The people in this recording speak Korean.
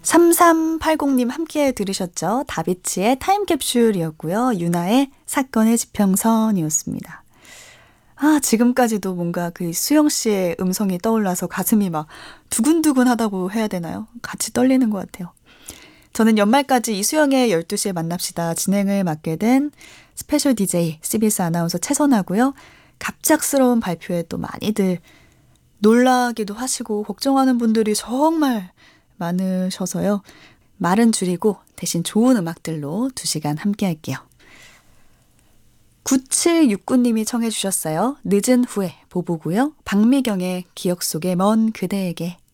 3380님 함께 들으셨죠? 다비치의 타임캡슐이었고요. 유나의 사건의 지평선이었습니다. 아, 지금까지도 뭔가 그 수영 씨의 음성이 떠올라서 가슴이 막 두근두근하다고 해야 되나요? 같이 떨리는 것 같아요. 저는 연말까지 이수영의 12시에 만납시다 진행을 맡게 된 스페셜 DJ CBS 아나운서 최선아고요. 갑작스러운 발표에 또 많이들 놀라기도 하시고 걱정하는 분들이 정말 많으셔서요. 말은 줄이고 대신 좋은 음악들로 2시간 함께 할게요. 9769님이 청해 주셨어요. 늦은 후에 보보고요. 박미경의 기억 속의 먼 그대에게.